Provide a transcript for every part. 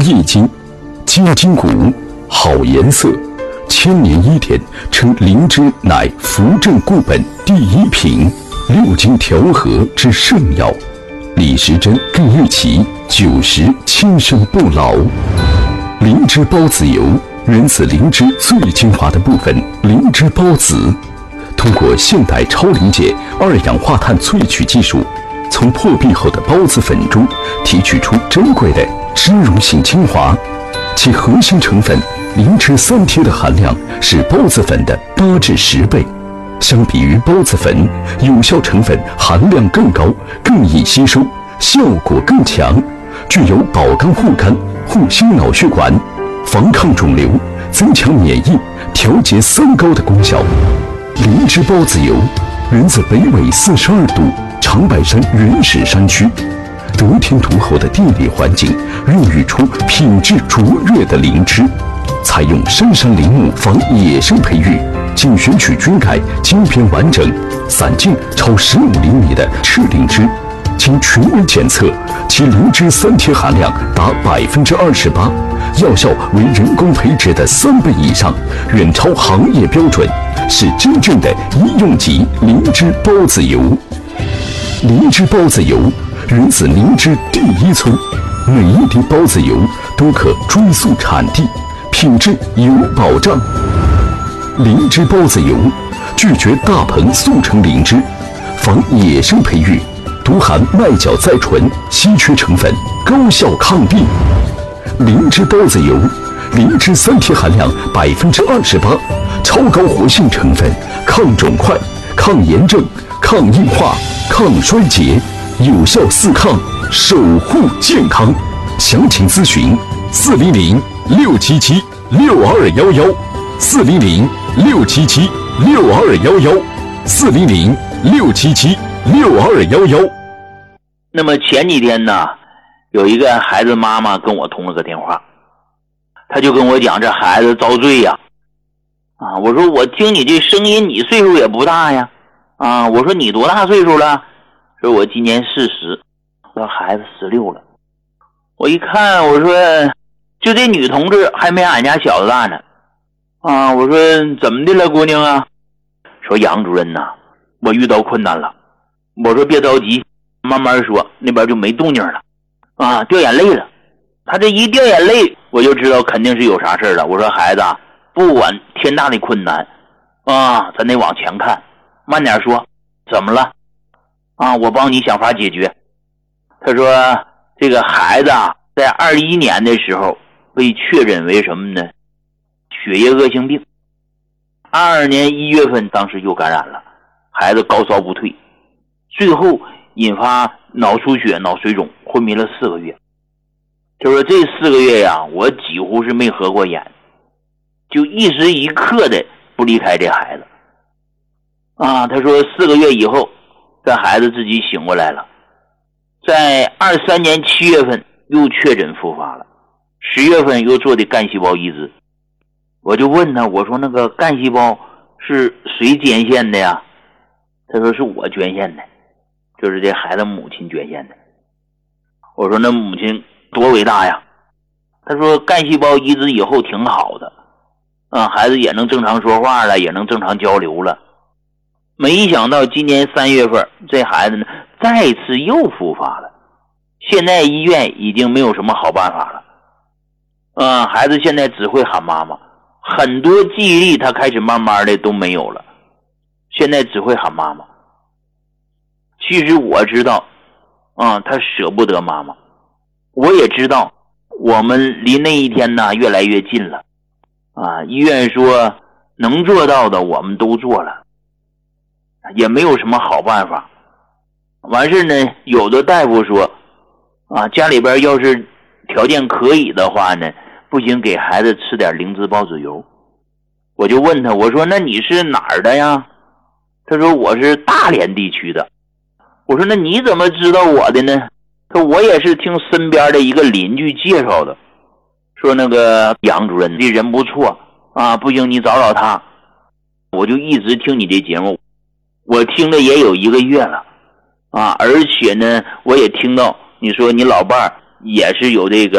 益精，金筋骨，好颜色，千年医典，称灵芝乃扶正固本第一品，6经调和之圣药。李时珍更誉其90轻身不老。灵芝孢子油源自灵芝最精华的部分灵芝孢子，通过现代超临界2氧化碳萃取技术，从破壁后的孢子粉中提取出珍贵的脂溶性精华，其核心成分灵芝3贴的含量是孢子粉的8至10倍。相比于孢子粉，有效成分含量更高，更易吸收，效果更强，具有保肝护肝、护心脑血管、防抗肿瘤、增强免疫、调节三高的功效。灵芝孢子油源自北纬42度长白山原始山区，得天独厚的地理环境孕育出品质卓越的灵芝，采用深山林木仿野生培育，仅选取菌盖茎片完整、散茎超15厘米的赤灵芝，经权威检测，其灵芝3贴含量达28%，药效为人工培植的3倍以上，远超行业标准，是真正的医用级灵芝孢子油。灵芝孢子油源自灵芝第一村，每一滴孢子油都可追溯产地，品质有保障。灵芝孢子油拒绝大棚速成灵芝，仿野生培育，独含麦角甾醇稀缺成分，高效抗病。灵芝孢子油，灵芝3贴含量28%，超高活性成分，抗肿块、抗炎症、抗硬化、抗衰竭，有效4抗，守护健康。详情咨询400-677-6211，400-677-6211，400-677-6211。 那么前几天呢，有一个孩子妈妈跟我通了个电话，他就跟我讲这孩子遭罪呀。我说我听你这声音，你岁数也不大呀。我说你多大岁数了？说我今年40，我说孩子16了。我一看，我说就这女同志还没俺家小子大呢。我说怎么的了姑娘啊？说杨主任呐，我遇到困难了。我说别着急，慢慢说，那边就没动静了。掉眼泪了。他这一掉眼泪，我就知道肯定是有啥事了。我说孩子，不管天大的困难咱得往前看，慢点说，怎么了？我帮你想法解决。他说这个孩子在21年的时候被确诊为什么呢？血液恶性病。22年1月份当时又感染了，孩子高烧不退，最后引发脑出血、脑水肿，昏迷了4个月。就说这4个月呀，我几乎是没合过眼，就一时一刻的不离开这孩子。他说4个月以后，这孩子自己醒过来了，在23年7月份又确诊复发了，10月份又做的干细胞移植。我就问他，我说那个干细胞是谁捐献的呀？他说是我捐献的，就是这孩子母亲捐献的。我说那母亲多伟大呀？他说干细胞移植以后挺好的，孩子也能正常说话了，也能正常交流了。没想到今年3月份，这孩子呢再次又复发了，现在医院已经没有什么好办法了。孩子现在只会喊妈妈，很多记忆力他开始慢慢的都没有了，现在只会喊妈妈。其实我知道他舍不得妈妈，我也知道我们离那一天呢越来越近了。医院说能做到的我们都做了，也没有什么好办法。完事呢，有的大夫说家里边要是条件可以的话呢，不行给孩子吃点灵芝孢子油。我就问他，我说那你是哪儿的呀？他说我是大连地区的。我说那你怎么知道我的呢？他说我也是听身边的一个邻居介绍的，说那个杨主任这人不错不行你找找他。我就一直听你这节目，我听了也有1个月了而且呢我也听到你说你老伴儿也是有这个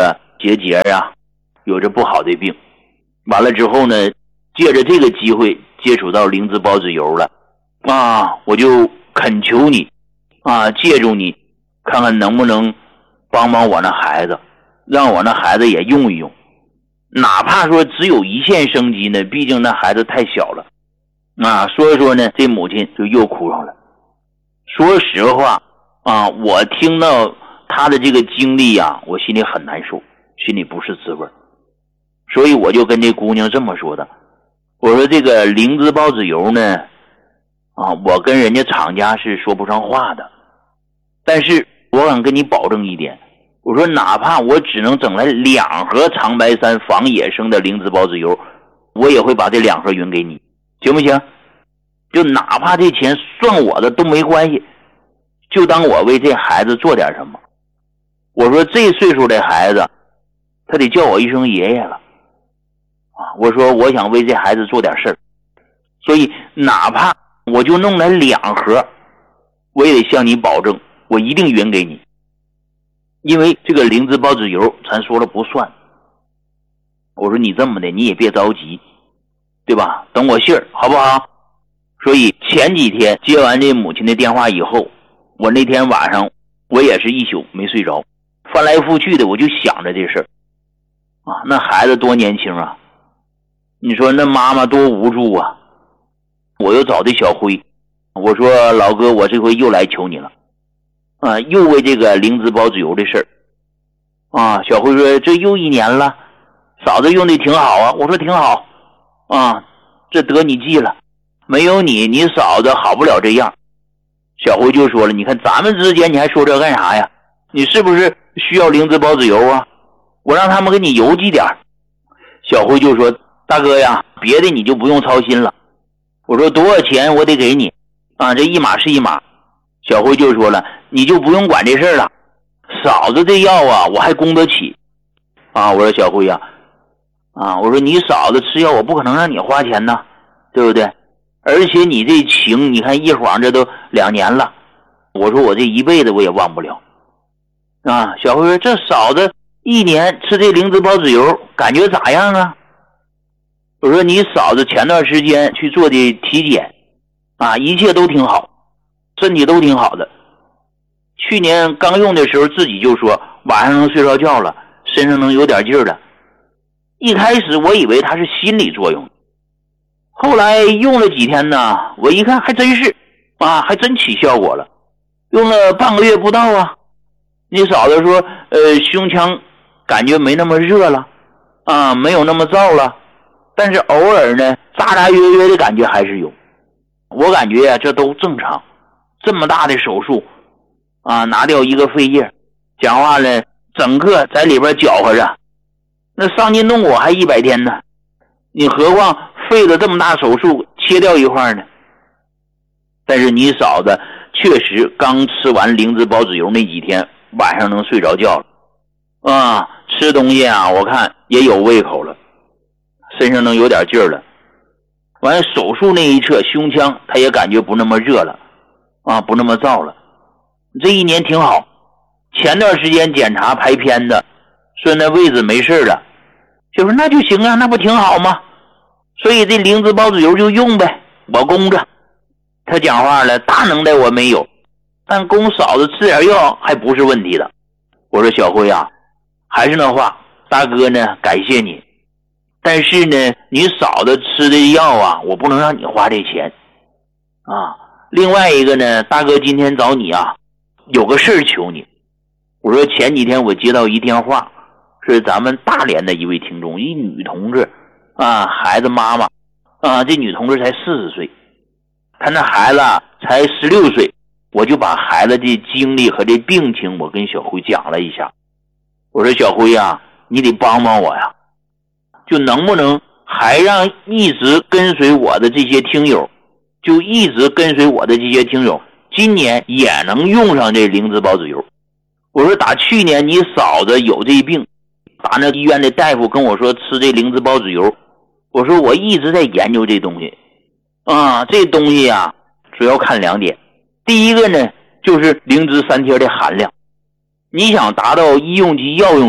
结节啊，有着不好的病。完了之后呢，借着这个机会接触到灵芝孢子油了啊，我就恳求你啊，借助你看看能不能帮帮我那孩子，让我那孩子也用一用，哪怕说只有一线生机呢，毕竟那孩子太小了啊。所以说呢，这母亲就又哭上了。说实话啊，我听到他的这个经历啊，我心里很难受，心里不是滋味。所以我就跟这姑娘这么说的，我说这个灵芝孢子油呢啊，我跟人家厂家是说不上话的，但是我敢跟你保证一点，我说哪怕我只能整来2盒长白山防野生的灵芝孢子油，我也会把这2盒匀给你，行不行？就哪怕这钱算我的都没关系，就当我为这孩子做点什么。我说这岁数的孩子他得叫我一声爷爷了啊！我说我想为这孩子做点事儿，所以哪怕我就弄来2盒，我也得向你保证，我一定匀给你。因为这个灵芝孢子油咱说了不算。我说你这么的你也别着急，对吧？等我信儿好不好？所以前几天接完这母亲的电话以后，我那天晚上我也是一宿没睡着，翻来覆去的我就想着这事儿啊，那孩子多年轻啊，你说那妈妈多无助啊。我又找的小辉，我说老哥，我这回又来求你了啊，又为这个灵芝孢子油的事儿啊。小辉说这又1年了，嫂子用的挺好啊。我说挺好啊，这得你记了，没有你，你嫂子好不了这样。小辉就说了，你看咱们之间你还说这干啥呀？你是不是需要灵芝孢子油啊？我让他们给你邮寄点。小辉就说大哥呀，别的你就不用操心了。我说多少钱我得给你啊，这一码是一码。小辉就说了，你就不用管这事儿了，嫂子这药啊我还供得起啊。我说小辉呀啊，我说你嫂子吃药我不可能让你花钱呐，对不对？而且你这情你看一晃这都2年了，我说我这一辈子我也忘不了啊。小辉说这嫂子1年吃这灵芝孢子油感觉咋样啊？我说你嫂子前段时间去做的体检啊，一切都挺好，身体都挺好的。去年刚用的时候自己就说晚上能睡着觉了，身上能有点劲儿了。一开始我以为它是心理作用，后来用了几天呢，我一看还真是啊，还真起效果了。用了半个月不到啊，你嫂子说胸腔感觉没那么热了啊，没有那么燥了，但是偶尔呢扎扎约约的感觉还是有。我感觉啊这都正常，这么大的手术啊，拿掉一个肺叶，讲话呢整个在里边搅和着，那伤筋动骨还100天呢，你何况费了这么大手术切掉一块呢？但是你嫂子确实刚吃完灵芝孢子油那几天晚上能睡着觉了啊，吃东西啊我看也有胃口了，身上能有点劲儿了。完手术那一侧胸腔他也感觉不那么热了啊，不那么燥了。这1年挺好。前段时间检查排片的，说那位置没事了，就说那就行啊，那不挺好吗？所以这灵芝孢子油就用呗，我供着。他讲话了，大能耐我没有，但供嫂子吃点药还不是问题的。我说小辉啊，还是那话，大哥呢感谢你，但是呢你嫂子吃的药啊，我不能让你花这钱啊。另外一个呢，大哥今天找你啊，有个事儿求你。我说前几天我接到一电话，是咱们大连的一位听众，一女同志啊，孩子妈妈啊，这女同志才40岁，她那孩子才16岁，我就把孩子的经历和这病情我跟小辉讲了一下。我说小辉啊，你得帮帮我呀，就能不能还让一直跟随我的这些听友，就一直跟随我的这些听友今年也能用上这灵芝孢子油。我说打去年你嫂子有这病，打那医院的大夫跟我说吃这灵芝孢子油，我说我一直在研究这东西啊，这东西啊主要看2点。第一个呢就是灵芝3贴的含量，你想达到医用级药用级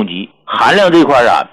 含量这块啊